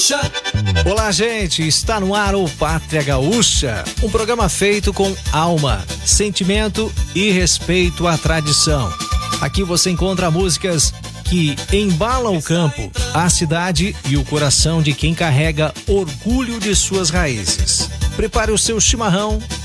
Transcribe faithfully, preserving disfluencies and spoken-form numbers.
Gaúcha. Olá, gente, está no ar o Pátria Gaúcha, um programa feito com alma, sentimento e respeito à tradição. Aqui você encontra músicas que embalam o campo, a cidade e o coração de quem carrega orgulho de suas raízes. Prepare o seu chimarrão,